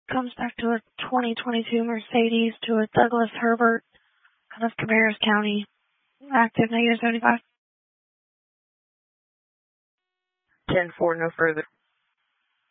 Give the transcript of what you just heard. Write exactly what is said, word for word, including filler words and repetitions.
comes back to a twenty twenty-two Mercedes to a Douglas Herbert out of Cabarrus County. Active negative seventy-five. ten four, no further.